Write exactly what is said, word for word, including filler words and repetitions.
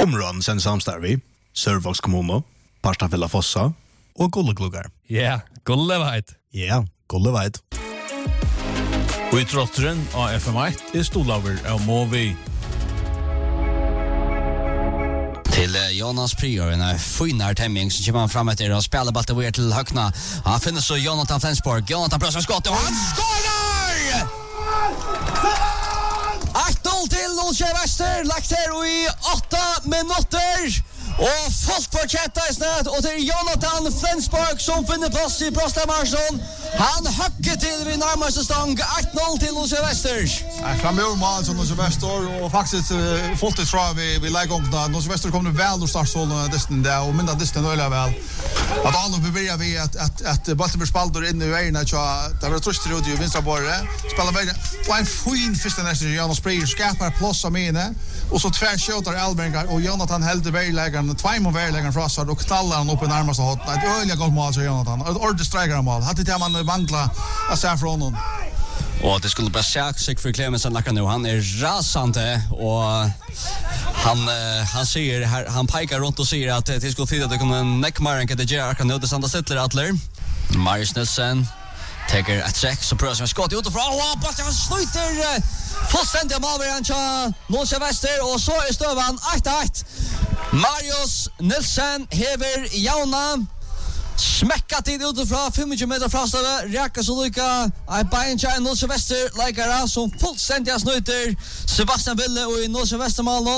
Områden sen samstarvi, Sörvågs kommune, Parstafilla Fossa og Gullegluggar. Ja, yeah, Gulleveit. Ja, yeah, Gulleveit. Og i trotteren av F M ett er stolaver av Movi. Till Jonas Prior, en finare temming som kommer fram etter og spiller ballet over til Høkna. Han finner så Jonathan Flensborg. Jonathan prøver skott og han skårer! ett noll til Nolsjø Vester, lagt her i åtta minutter. Og fullt for Kjettaisnet, og til Jonathan Flensborg som finner plass i Brostamarsson. Han hakker til vid nærmeste stang, ett noll til Nolsjø Vester. Ja, framöver mål som Nolsjø Vester, og faktisk uh, fullt ut fra vi, vi leikongna. Nolsjø Vester kommer vel og startsålen distan der, og mindre distan øyla vel. At alle bebyrja vi at, at, at Baltimore spalder inne i veien, at det var truster ut i vinstrabåret, spiller veien, og en fin fyrste næste Jonas Prier, skapar plass av mine, og så tvær skjøter Albengar, og Jonathan helder veilegaren, tvær må veilegaren fra seg, og knallar han opp i nærmeste hot. Et øyla godt mål, sier Jonathan. Et ordentlig streikere mål. Hatt det man mangla av seg fra honom. Og det skulle bli seg for Clemensen lakker nu. Han er rasande, og han, uh, han sier, han peikar rundt og sier at det skulle tid at det kunne nekkmare enn det gjør akkurat nå. Det sanda sitter Adler. Marius Nilsen teker et trekk, så prøver som en skått utenfra. Og Bastian slutter uh, fullstendig av Malveren til Nolsjø Vester, og så er støvan ett ett. Marius Nilsen hever Jauna. Smekka tid utifra, tjugofem meter fra stedet, Reka så lykka, ei bein tja i Nolsjø Vester, leikara som fullstendig snøyter, Sebastian Ville og i Nolsjø Vestermalen.